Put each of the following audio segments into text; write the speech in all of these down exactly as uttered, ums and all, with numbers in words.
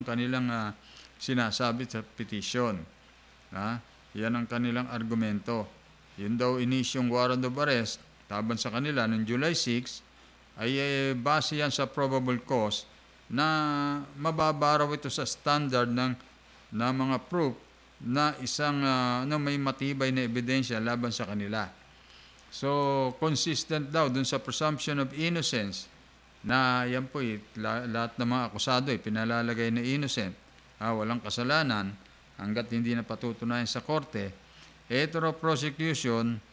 kanilang uh, sinasabi sa petition. Ha? Yan ang kanilang argumento. Yun daw inisyong warrant of arrest taban sa kanila noong July sixth ay eh, base yan sa probable cause na mababa raw ito sa standard ng na mga proof na isang uh, na may matibay na ebidensya laban sa kanila. So, consistent daw dun sa presumption of innocence na yan po eh, lahat ng mga akusado eh, pinalalagay na innocent, ha, walang kasalanan hanggat hindi na patutunayan sa korte. Hetero prosecution,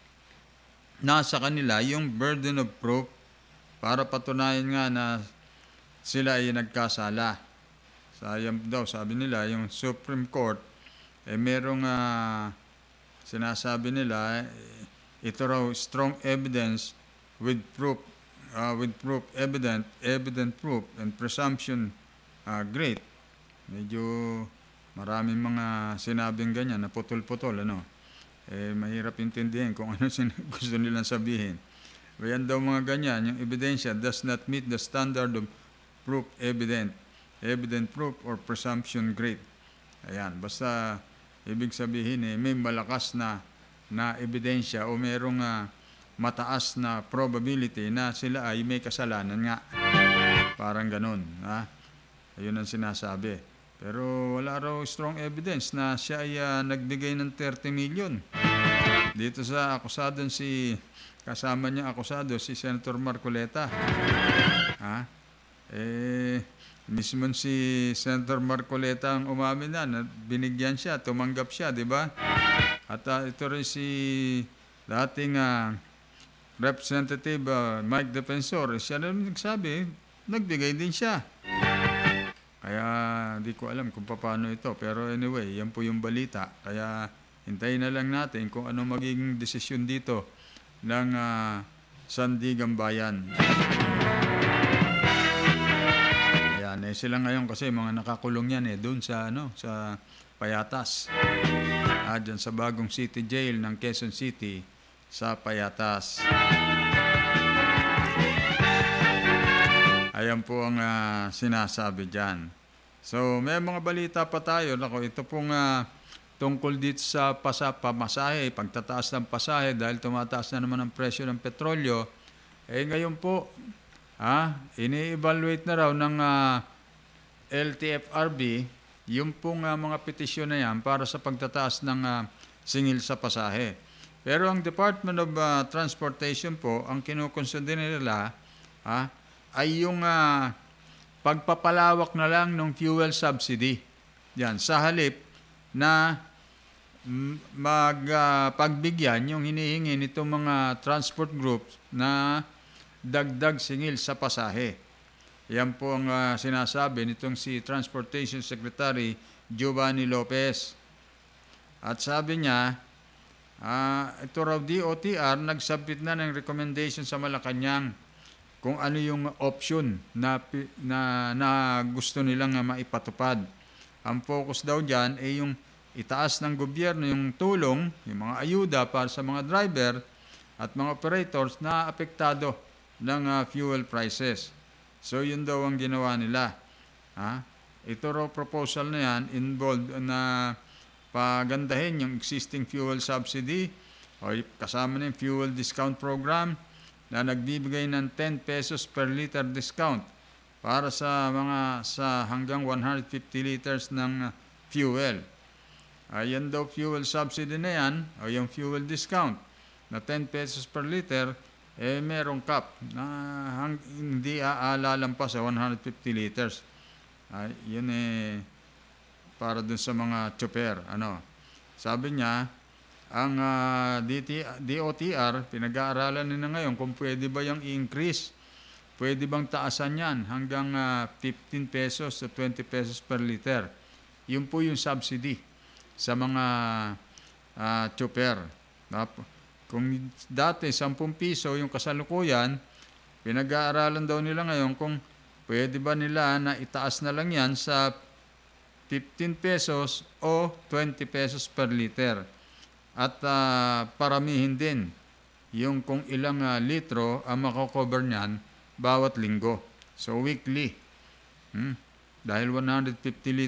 nasa kanila yung burden of proof para patunayan nga na sila ay nagkasala. Sayang daw, sabi nila, yung Supreme Court, eh merong uh, sinasabi nila, eh, ito raw strong evidence with proof, uh, with proof evident, evident proof and presumption uh, great. Medyo maraming mga sinabing ganyan na putol-putol, ano. Eh, mahirap intindihin kung ano gusto nilang sabihin. Bayan daw mga ganyan, yung ebidensya does not meet the standard of proof evident, evident proof or presumption great. Ayan, basta ibig sabihin eh, may malakas na, na ebidensya o mayroong uh, mataas na probability na sila ay may kasalanan nga. Parang ganun. Ha? Ayun ang sinasabi. Pero wala raw strong evidence na siya ay uh, nagbigay ng thirty million. Dito sa akusado si kasama niya akusado si Senator Marcoleta. Ha? Eh mismo si Senator Marcoleta ang umamin na, na binigyan siya, tumanggap siya, di ba? At uh, ito rin si dating uh, Representative uh, Mike Defensor, siya na nagsabi, nagbigay din siya. Kaya di ko alam kung paano ito. Pero anyway, yan po yung balita. Kaya hintayin na lang natin kung ano magiging desisyon dito ng uh, Sandigan Bayan. Ayan, eh sila ngayon kasi mga nakakulong yan eh doon sa, ano, sa Payatas. Ah, dyan sa bagong city jail ng Quezon City sa Payatas. Ayan po ang uh, sinasabi dyan. So, may mga balita pa tayo. Nako, ito pong uh, tungkol dito sa pasa, pamasahe, pagtataas ng pasahe dahil tumataas na naman ang presyo ng petrolyo. Eh ngayon po, ha, ini-evaluate na raw ng uh, L T F R B yung pong uh, mga petisyon na yan para sa pagtataas ng uh, singil sa pasahe. Pero ang Department of uh, Transportation po, ang kinukonsider nila, ha, ay yung uh, pagpapalawak na lang ng fuel subsidy. Yan, sa halip na magpagbigyan uh, yung hinihingi nitong mga transport groups na dagdag singil sa pasahe. Yan po ang uh, sinasabi nitong si Transportation Secretary Giovanni Lopez. At sabi niya, uh, ito raw D O T R nagsubmit na ng recommendation sa Malacanang kung ano yung option na, na, na gusto nilang maipatupad. Ang focus daw dyan ay yung itaas ng gobyerno yung tulong, yung mga ayuda para sa mga driver at mga operators na apektado ng uh, fuel prices. So yun daw ang ginawa nila. Ha? Ito raw proposal na yan involved na pagandahin yung existing fuel subsidy o kasama na yung fuel discount program na nagbibigay ng ten pesos per liter discount para sa mga sa hanggang one hundred fifty liters ng fuel. Ayan daw fuel subsidy na yan o yung fuel discount na ten pesos per liter, eh merong cap na hang, hindi aalalampas sa one hundred fifty liters. Ay, yun eh para dun sa mga chopper. Ano? Sabi niya, ang uh, D O T R, pinag-aaralan nila ngayon kung pwede ba yung i-increase. Pwede bang taasan yan hanggang uh, fifteen pesos to twenty pesos per liter. Yun po yung subsidy sa mga uh, chopper. Kung dati ten piso yung kasalukuyan, pinag-aaralan daw nila ngayon kung pwede ba nila na itaas na lang yan sa fifteen pesos o twenty pesos per liter. At uh, paramihin din yung kung ilang uh, litro ang makocover niyan bawat linggo. So weekly. Hmm? dahil one hundred fifty